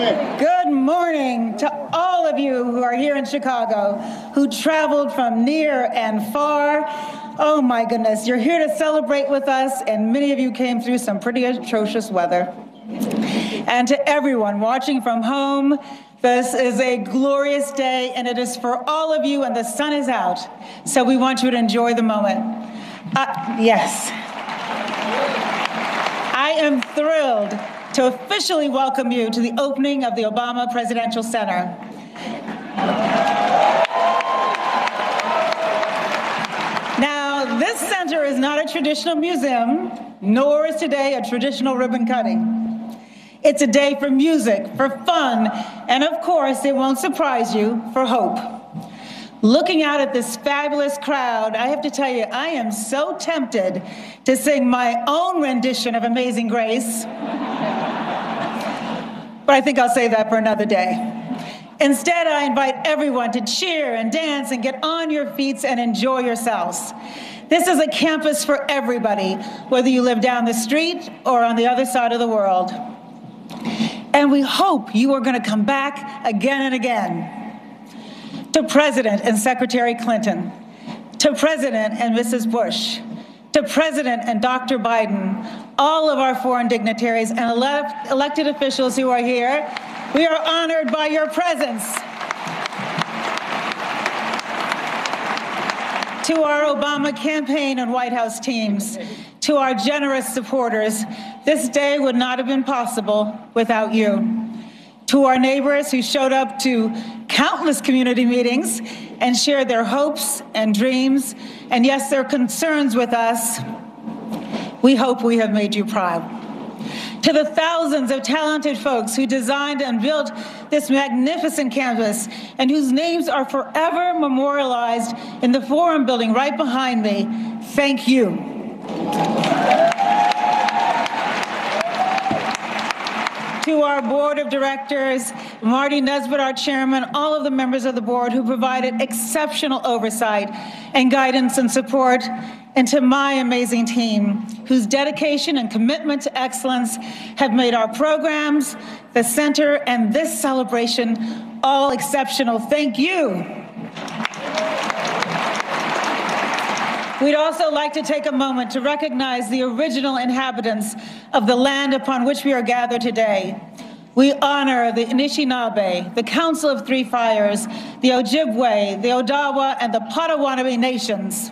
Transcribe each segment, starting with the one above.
Good morning to all of you who are here in Chicago, who traveled from near and far. Oh my goodness, you're here to celebrate with us, and many of you came through some pretty atrocious weather. And to everyone watching from home, this is a glorious day, and it is for all of you, and the sun is out. So we want you to enjoy the moment. Yes. I am thrilled to officially welcome you to the opening of the Obama Presidential Center. Now, this center is not a traditional museum, nor is today a traditional ribbon cutting. It's a day for music, for fun, and of course, it won't surprise you, for hope. Looking out at this fabulous crowd, I have to tell you, I am so tempted to sing my own rendition of Amazing Grace, but I think I'll save that for another day. Instead, I invite everyone to cheer and dance and get on your feet and enjoy yourselves. This is a campus for everybody, whether you live down the street or on the other side of the world. And we hope you are going to come back again and again. To President and Secretary Clinton, to President and Mrs. Bush, to President and Dr. Biden, all of our foreign dignitaries and elected officials who are here, we are honored by your presence. To our Obama campaign and White House teams, to our generous supporters, this day would not have been possible without you. To our neighbors who showed up to countless community meetings and shared their hopes and dreams, and yes, their concerns with us, we hope we have made you proud. To the thousands of talented folks who designed and built this magnificent campus and whose names are forever memorialized in the Forum building right behind me, thank you. To our board of directors, Marty Nesbitt, our chairman, all of the members of the board who provided exceptional oversight and guidance and support, and to my amazing team, whose dedication and commitment to excellence have made our programs, the center, and this celebration all exceptional. Thank you. We'd also like to take a moment to recognize the original inhabitants of the land upon which we are gathered today. We honor the Anishinaabe, the Council of Three Fires, the Ojibwe, the Odawa, and the Potawatomi nations.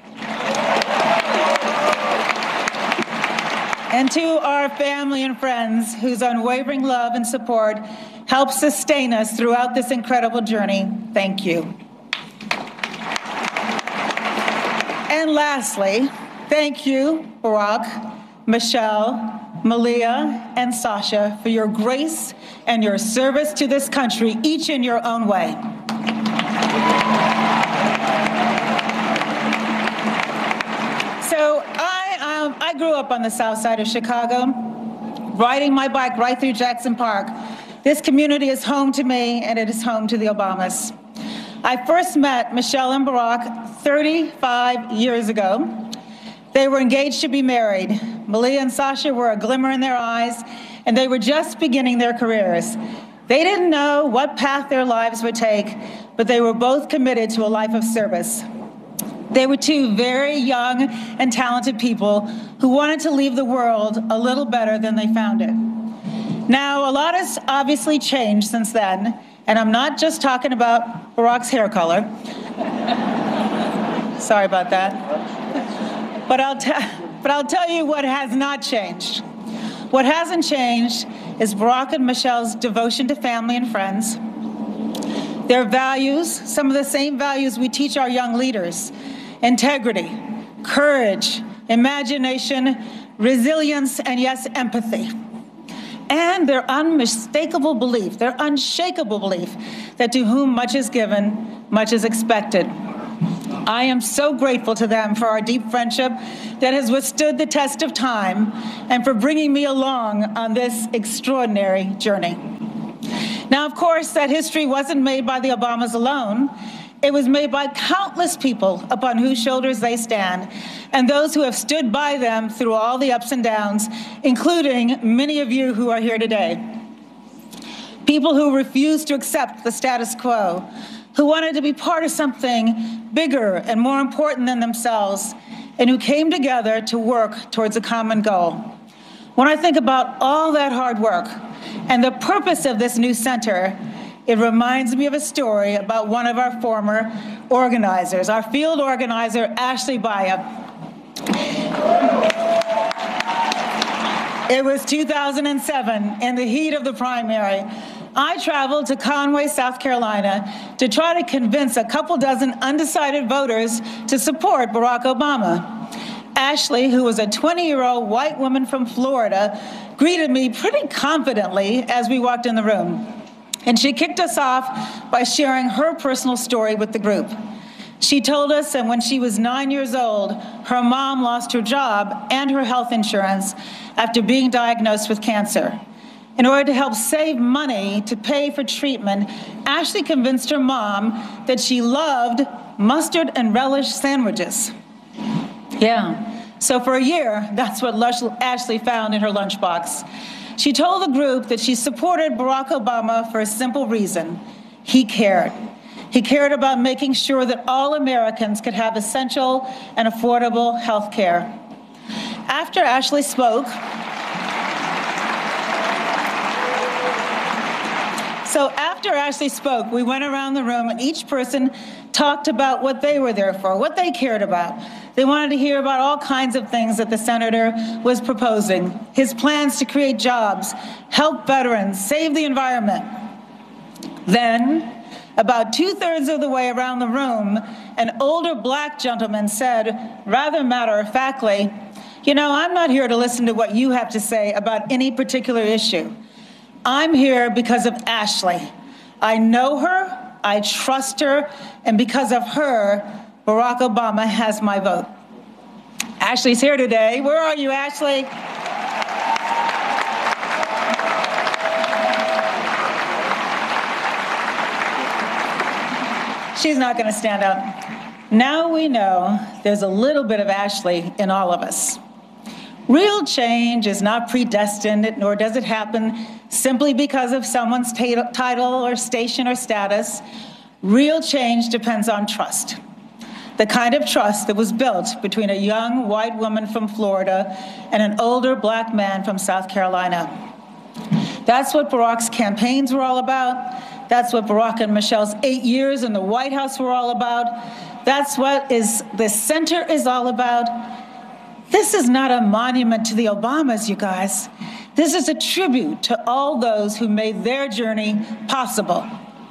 And to our family and friends whose unwavering love and support help sustain us throughout this incredible journey, thank you. And lastly, thank you, Barack, Michelle, Malia, and Sasha, for your grace and your service to this country, each in your own way. So I grew up on the south side of Chicago, riding my bike right through Jackson Park. This community is home to me, and it is home to the Obamas. I first met Michelle and Barack 35 years ago. They were engaged to be married. Malia and Sasha were a glimmer in their eyes, and they were just beginning their careers. They didn't know what path their lives would take, but they were both committed to a life of service. They were two very young and talented people who wanted to leave the world a little better than they found it. Now, a lot has obviously changed since then, and I'm not just talking about Barack's hair color. Sorry about that. But I'll tell you what has not changed. What hasn't changed is Barack and Michelle's devotion to family and friends, their values, some of the same values we teach our young leaders: integrity, courage, imagination, resilience, and yes, empathy. And their unmistakable belief, their unshakable belief that to whom much is given, much is expected. I am so grateful to them for our deep friendship that has withstood the test of time and for bringing me along on this extraordinary journey. Now, of course, that history wasn't made by the Obamas alone. It was made by countless people upon whose shoulders they stand, and those who have stood by them through all the ups and downs, including many of you who are here today. people who refused to accept the status quo, who wanted to be part of something bigger and more important than themselves, and who came together to work towards a common goal. When I think about all that hard work and the purpose of this new center, it reminds me of a story about one of our former organizers, our field organizer, Ashley Baya. It was 2007, in the heat of the primary. I traveled to Conway, South Carolina, to try to convince a couple dozen undecided voters to support Barack Obama. Ashley, who was a 20-year-old white woman from Florida, greeted me pretty confidently as we walked in the room. And she kicked us off by sharing her personal story with the group. She told us that when she was 9 years old, her mom lost her job and her health insurance after being diagnosed with cancer. In order to help save money to pay for treatment, Ashley convinced her mom that she loved mustard and relish sandwiches. Yeah, so for a year, that's what Ashley found in her lunchbox. She told the group that she supported Barack Obama for a simple reason: he cared. He cared about making sure that all Americans could have essential and affordable health care. After Ashley spoke, we went around the room and each person talked about what they were there for, what they cared about. They wanted to hear about all kinds of things that the senator was proposing: his plans to create jobs, help veterans, save the environment. Then, about 2/3 of the way around the room, an older black gentleman said, rather matter-of-factly, "You know, I'm not here to listen to what you have to say about any particular issue. I'm here because of Ashley. I know her, I trust her, and because of her, Barack Obama has my vote." Ashley's here today. Where are you, Ashley? She's not going to stand up. Now we know there's a little bit of Ashley in all of us. Real change is not predestined, nor does it happen simply because of someone's title or station or status. Real change depends on trust. The kind of trust that was built between a young white woman from Florida and an older black man from South Carolina. That's what Barack's campaigns were all about. That's what Barack and Michelle's 8 years in the White House were all about. That's what the center is all about. This is not a monument to the Obamas, you guys. This is a tribute to all those who made their journey possible.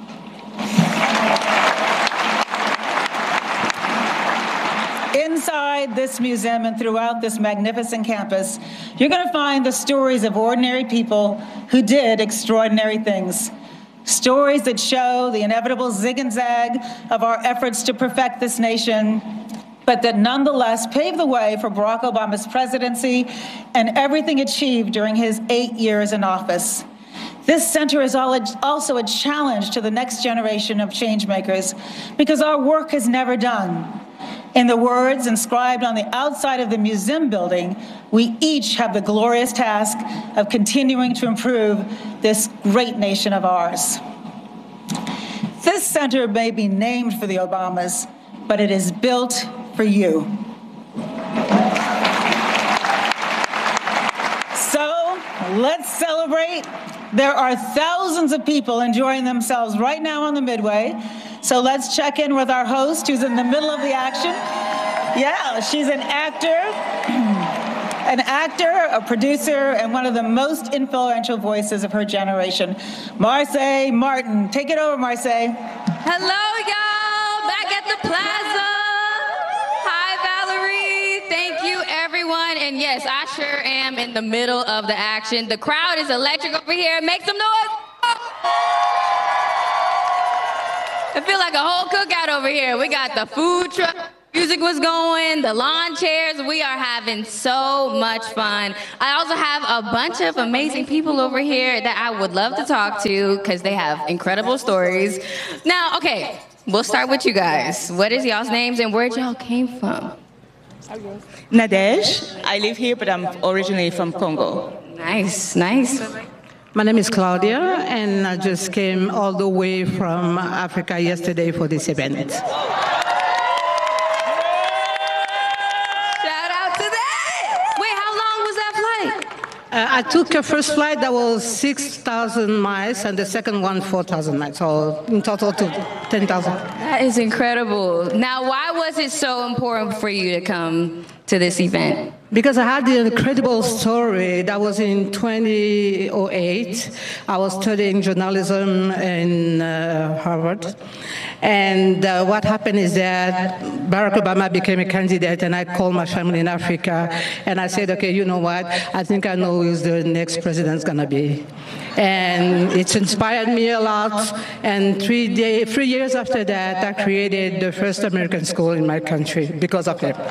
Inside this museum and throughout this magnificent campus, you're going to find the stories of ordinary people who did extraordinary things. Stories that show the inevitable zig and zag of our efforts to perfect this nation, but that nonetheless paved the way for Barack Obama's presidency and everything achieved during his 8 years in office. This center is also a challenge to the next generation of changemakers because our work is never done. In the words inscribed on the outside of the museum building, we each have the glorious task of continuing to improve this great nation of ours. This center may be named for the Obamas, but it is built for you. So let's celebrate. There are thousands of people enjoying themselves right now on the Midway. So let's check in with our host, who's in the middle of the action. Yeah, she's an actor, a producer, and one of the most influential voices of her generation. Marseille Martin. Take it over, Marseille. Hello, y'all. Back at the plaza. Hi, Valerie. Thank you, everyone. And yes, I sure am in the middle of the action. The crowd is electric over here. Make some noise. I feel like a whole cookout over here. We got the food truck, music was going, the lawn chairs. We are having so much fun. I also have a bunch of amazing people over here that I would love to talk to because they have incredible stories. Now, okay, we'll start with you guys. What is y'all's names and where y'all came from? Nadej. I live here, but I'm originally from Congo. Nice, nice. My name is Claudia, and I just came all the way from Africa yesterday for this event. Shout out to that! Wait, how long was that flight? I took a first flight that was 6,000 miles, and the second one 4,000 miles, so in total to 10,000. That is incredible. Now, why was it so important for you to come to this event? Because I had the incredible story. That was in 2008. I was studying journalism in Harvard. And what happened is that Barack Obama became a candidate, and I called my family in Africa, and I said, okay, you know what? I think I know who the next president's going to be. And it's inspired me a lot. And 3 years after that, I created the first American school in my country because of him.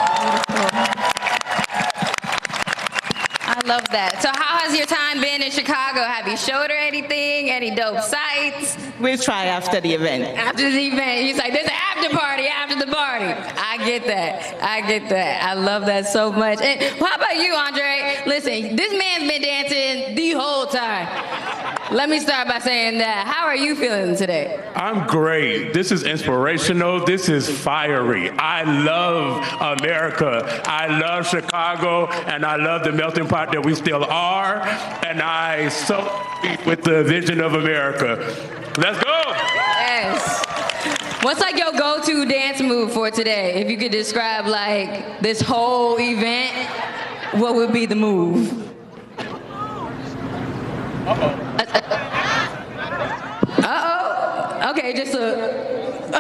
I love that. So how has your time been in Chicago? Have you showed her anything? Any dope sights? We'll try after the event. After the event, he's like, there's an after party after the party. I get that. I get that. I love that so much. And how about you, Andre? Listen, this man's been dancing the whole time. Let me start by saying that. How are you feeling today? I'm great. This is inspirational. This is fiery. I love America. I love Chicago, and I love the melting pot that we still are. And I so with the vision of America. Let's go. Yes. What's like your go-to dance move for today? If you could describe like this whole event, what would be the move? Uh-oh. Okay, just a...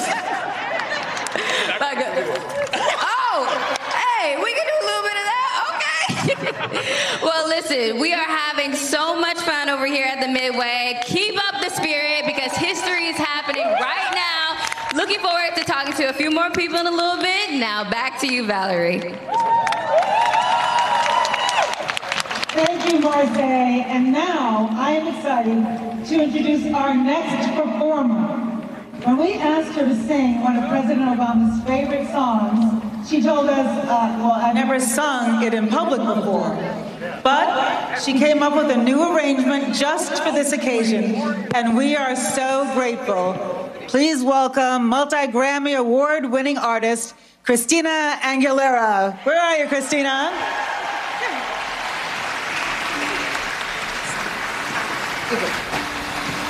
Oh, hey, we can do a little bit of that? Okay. Well, listen, we are having so much fun over here at the Midway. Keep up the spirit because history is happening right now. Looking forward to talking to a few more people in a little bit. Now, back to you, Valerie. Thank you, Marse. And now I am excited to introduce our next performer. When we asked her to sing one of President Obama's favorite songs, she told us, well, I never sung it in public before. But she came up with a new arrangement just for this occasion, and we are so grateful. Please welcome multi-Grammy award-winning artist, Christina Aguilera. Where are you, Christina? Okay.